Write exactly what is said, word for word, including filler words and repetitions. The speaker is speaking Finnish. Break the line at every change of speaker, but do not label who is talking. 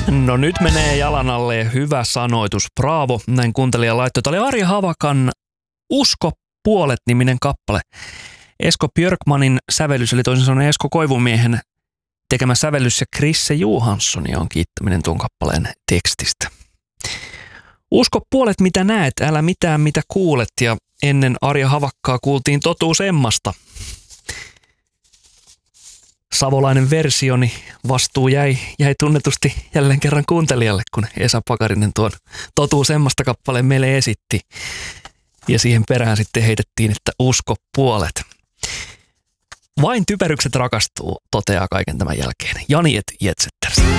No nyt menee jalan alle hyvä sanoitus. Bravo, näin kuuntelija laittoi. Tämä oli Ari Havakan Usko puolet-niminen kappale. Esko Björkmanin sävellys, eli toisin sanoen Esko Koivumiehen tekemä sävellys, ja Krisse Johanssoni on kiittäminen tuon kappaleen tekstistä. Usko puolet mitä näet, älä mitään mitä kuulet, ja ennen Arja Havakkaa kuultiin Totuus Emmasta. Savolainen versioni vastuu jäi, jäi tunnetusti jälleen kerran kuuntelijalle, kun Esa Pakarinen tuon Totuus Emmasta kappaleen meille esitti. Ja siihen perään sitten heitettiin, että usko puolet. Vain typerykset rakastuu, toteaa kaiken tämän jälkeen Jani et Jetsetters.